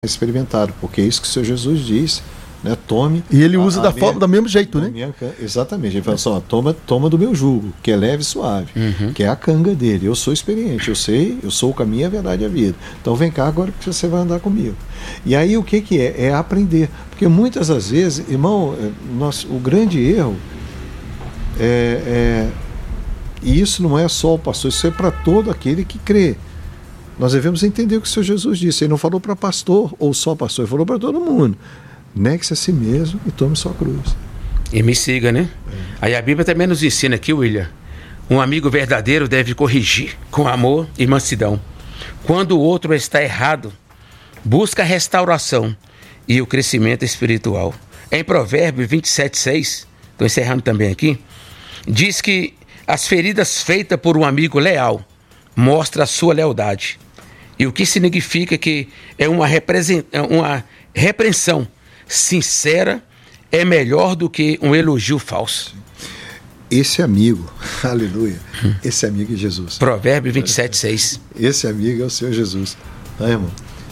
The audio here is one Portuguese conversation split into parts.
experimentado, porque é isso que o Senhor Jesus diz, né? Tome. E ele usa do mesmo jeito, né? Exatamente. Ele fala assim, toma do meu jugo, que é leve e suave, que é a canga dele. Eu sou experiente, eu sou o caminho, a verdade e a vida. Então vem cá agora que você vai andar comigo. E aí o que é? É aprender. Porque muitas das vezes, irmão, o grande erro e isso não é só o pastor, isso é para todo aquele que crê. Nós devemos entender o que o Senhor Jesus disse. Ele não falou para pastor ou só pastor, ele falou para todo mundo. Negue-se a si mesmo e tome sua cruz. E me siga, né? Aí a Bíblia também nos ensina aqui, William, um amigo verdadeiro deve corrigir com amor e mansidão. Quando o outro está errado, busca a restauração e o crescimento espiritual. Em Provérbios 27:6, estou encerrando também aqui, diz que as feridas feitas por um amigo leal mostram a sua lealdade. E o que significa que é uma repreensão sincera é melhor do que um elogio falso. Esse amigo, aleluia, esse amigo é Jesus. Provérbios 27:6. Esse amigo é o Senhor Jesus. Tá, irmão?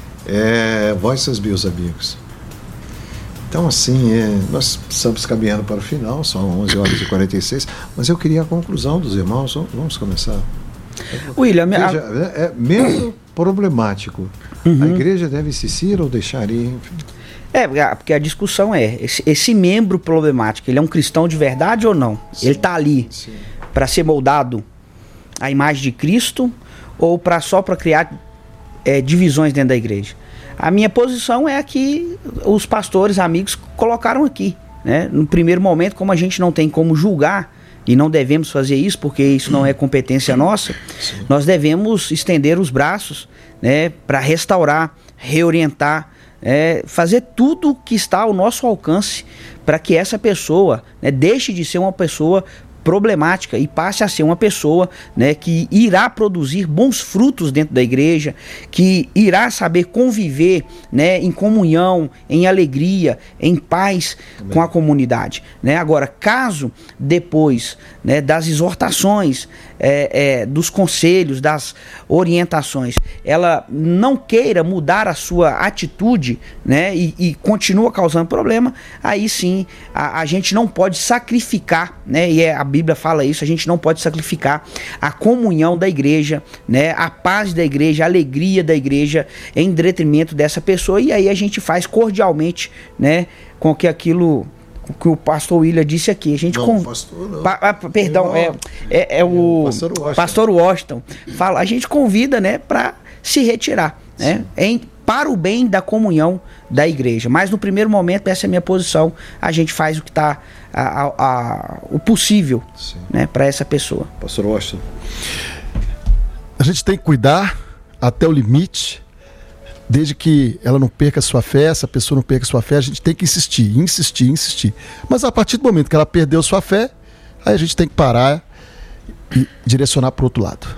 Vós seus meus amigos. Então, assim, nós estamos caminhando para o final, são 11h46, mas eu queria a conclusão dos irmãos. Vamos começar. William, membro problemático. A igreja deve insistir ou deixar ir? Porque a discussão esse membro problemático, ele é um cristão de verdade ou não? Sim, ele está ali para ser moldado à imagem de Cristo ou só para criar divisões dentro da igreja? A minha posição é a que os pastores amigos colocaram aqui, né? No primeiro momento, como a gente não tem como julgar e não devemos fazer isso porque isso não é competência nossa, nós devemos estender os braços, né, para restaurar, reorientar, fazer tudo que está ao nosso alcance para que essa pessoa, né, deixe de ser uma pessoa problemática e passe a ser uma pessoa, né, que irá produzir bons frutos dentro da igreja, que irá saber conviver, né, em comunhão, em alegria, em paz com a comunidade, né? Agora, caso depois, né, das exortações, dos conselhos, das orientações, ela não queira mudar a sua atitude, né, e continua causando problema, aí sim a gente não pode sacrificar, né, e a Bíblia fala isso, a gente não pode sacrificar a comunhão da igreja, né, a paz da igreja, a alegria da igreja em detrimento dessa pessoa, e aí a gente faz cordialmente, né, com que aquilo que o pastor William disse aqui. A gente pastor não. Perdão, o pastor Washington fala, a gente convida, né, para se retirar, né, para o bem da comunhão da igreja. Mas no primeiro momento, essa é a minha posição, a gente faz o que está o possível, né, para essa pessoa. Pastor Washington, a gente tem que cuidar até o limite, desde que ela não perca a sua fé, essa pessoa não perca a sua fé, a gente tem que insistir. Mas a partir do momento que ela perdeu sua fé, aí a gente tem que parar e direcionar para o outro lado.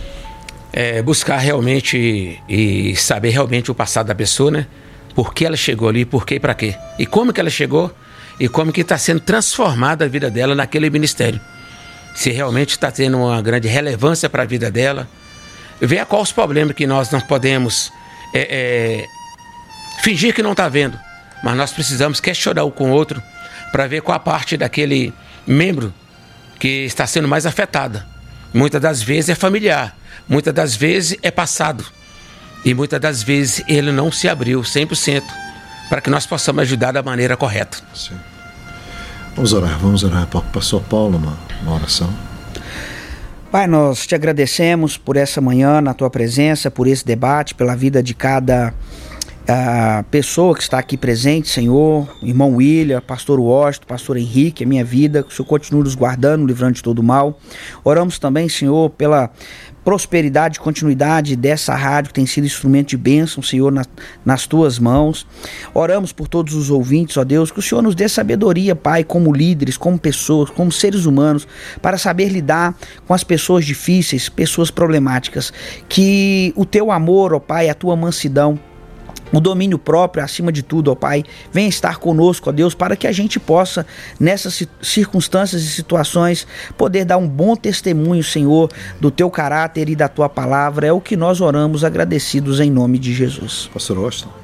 Buscar realmente e saber realmente o passado da pessoa, né? Por que ela chegou ali, por quê e para quê. E como que ela chegou e como que está sendo transformada a vida dela naquele ministério. Se realmente está tendo uma grande relevância para a vida dela. Ver quais os problemas que nós não podemos fingir que não está vendo. Mas nós precisamos questionar um com o outro para ver qual a parte daquele membro que está sendo mais afetada. Muitas das vezes é familiar, muitas das vezes é passado. E muitas das vezes ele não se abriu 100% para que nós possamos ajudar da maneira correta. Sim. Vamos orar. Pastor Paulo, uma oração. Pai, nós te agradecemos por essa manhã, na tua presença, por esse debate, pela vida de cada pessoa que está aqui presente, Senhor, irmão William, pastor Washington, pastor Henrique, a minha vida, que o Senhor continue nos guardando, livrando de todo mal. Oramos também, Senhor, pela prosperidade e continuidade dessa rádio que tem sido instrumento de bênção, Senhor, nas tuas mãos. Oramos por todos os ouvintes, ó Deus, que o Senhor nos dê sabedoria, Pai, como líderes, como pessoas, como seres humanos, para saber lidar com as pessoas difíceis, pessoas problemáticas. Que o teu amor, ó Pai, a tua mansidão, o domínio próprio, acima de tudo, ó Pai, venha estar conosco, ó Deus, para que a gente possa, nessas circunstâncias e situações, poder dar um bom testemunho, Senhor, do teu caráter e da tua palavra. É o que nós oramos agradecidos em nome de Jesus. Pastor Washington.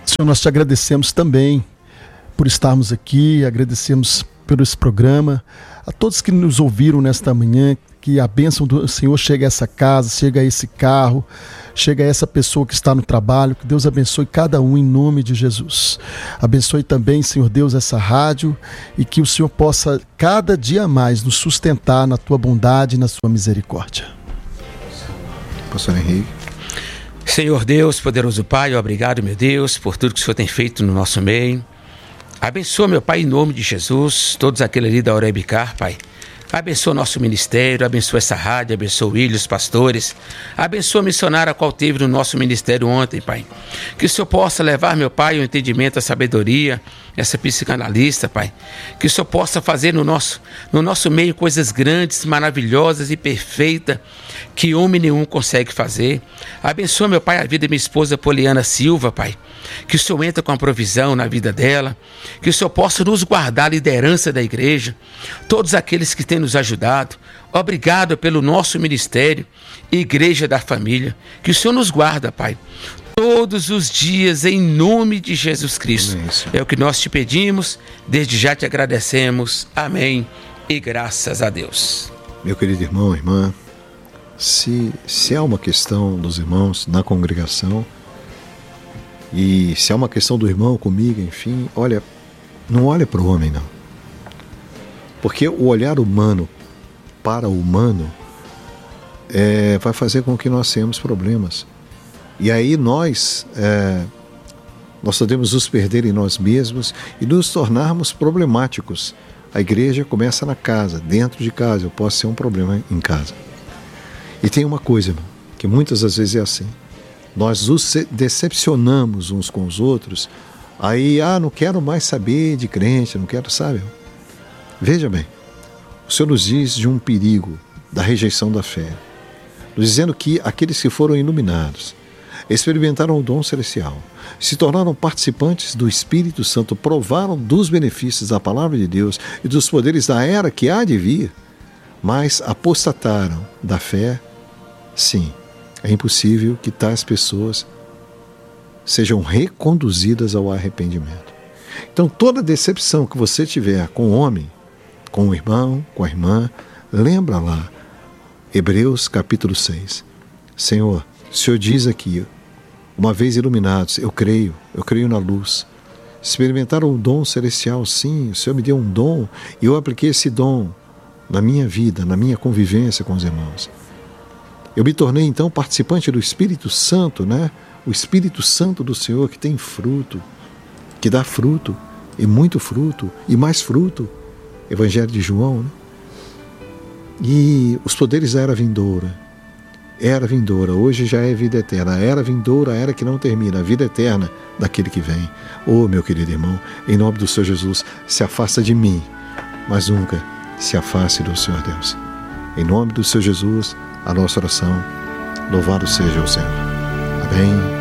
Senhor, nós te agradecemos também por estarmos aqui, agradecemos por esse programa, a todos que nos ouviram nesta manhã, que a bênção do Senhor chegue a essa casa, chegue a esse carro, chegue a essa pessoa que está no trabalho, que Deus abençoe cada um em nome de Jesus. Abençoe também, Senhor Deus, essa rádio e que o Senhor possa cada dia mais nos sustentar na tua bondade e na sua misericórdia. Pastor Henrique. Senhor Deus, poderoso Pai, obrigado, meu Deus, por tudo que o Senhor tem feito no nosso meio. Abençoa, meu Pai, em nome de Jesus, todos aqueles ali da Orebicar, Pai. Abençoa nosso ministério, abençoa essa rádio, abençoa o Ilho, os pastores, abençoa a missionária a qual teve no nosso ministério ontem, Pai. Que o Senhor possa levar, meu Pai, o entendimento, a sabedoria, essa psicanalista, Pai. Que o Senhor possa fazer no nosso meio coisas grandes, maravilhosas e perfeitas, que homem nenhum consegue fazer. Abençoa, meu Pai, a vida da minha esposa Poliana Silva, Pai. Que o Senhor entre com a provisão na vida dela, que o Senhor possa nos guardar a liderança da igreja, todos aqueles que têm nos ajudado. Obrigado pelo nosso ministério, Igreja da Família. Que o Senhor nos guarda, Pai, todos os dias, em nome de Jesus Cristo. Amém. É o que nós te pedimos, desde já te agradecemos. Amém e graças a Deus. Meu querido irmão, irmã, se há uma questão dos irmãos na congregação, e se há uma questão do irmão comigo, enfim, olha, não olha para o homem, não. Porque o olhar humano para o humano vai fazer com que nós tenhamos problemas. E aí nós podemos nos perder em nós mesmos e nos tornarmos problemáticos. A igreja começa na casa, dentro de casa. Eu posso ser um problema em casa. E tem uma coisa, irmão, que muitas das vezes é assim. Nós nos decepcionamos uns com os outros. Aí, não quero mais saber de crente, não quero, sabe? Veja bem, o Senhor nos diz de um perigo da rejeição da fé, nos dizendo que aqueles que foram iluminados, experimentaram o dom celestial, se tornaram participantes do Espírito Santo, provaram dos benefícios da palavra de Deus e dos poderes da era que há de vir, mas apostataram da fé. Sim, é impossível que tais pessoas sejam reconduzidas ao arrependimento. Então, toda decepção que você tiver com o homem, com o irmão, com a irmã, lembra lá, Hebreus capítulo 6. Senhor, o Senhor diz aqui, uma vez iluminados, eu creio na luz. Experimentaram o dom celestial, sim, o Senhor me deu um dom e eu apliquei esse dom na minha vida, na minha convivência com os irmãos. Eu me tornei então participante do Espírito Santo, né? O Espírito Santo do Senhor que tem fruto, que dá fruto, e muito fruto, e mais fruto. Evangelho de João, né? E os poderes da era vindoura, hoje já é vida eterna, a era vindoura, a era que não termina, a vida eterna daquele que vem. Meu querido irmão, em nome do Senhor Jesus, se afasta de mim, mas nunca se afaste do Senhor Deus. Em nome do Senhor Jesus, a nossa oração, louvado seja o Senhor. Amém.